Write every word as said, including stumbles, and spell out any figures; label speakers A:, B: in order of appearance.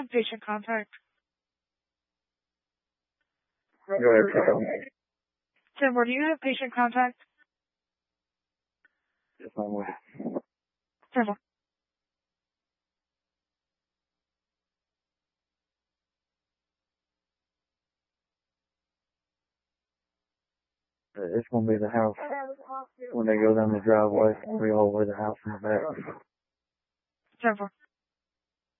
A: have patient contact?
B: Go ahead.
A: ten four, do you have patient contact?
B: Yes, I'm with.
A: ten four.
B: It's gonna be the house. When they go down the driveway, we all the way the house in the back.
A: ten four.